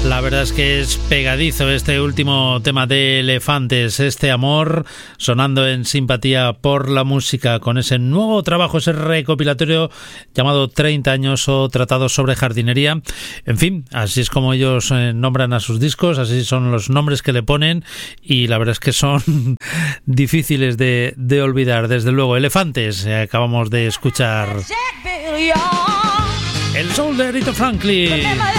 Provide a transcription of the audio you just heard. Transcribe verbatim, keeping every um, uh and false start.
La verdad es que es pegadizo este último tema de Elefantes, este amor sonando en Simpatía por la Música, con ese nuevo trabajo, ese recopilatorio llamado treinta años o Tratados sobre jardinería. En fin, así es como ellos eh, nombran a sus discos, así son los nombres que le ponen y la verdad es que son difíciles de, de olvidar. Desde luego, Elefantes, eh, acabamos de escuchar el soul de Aretha Franklin.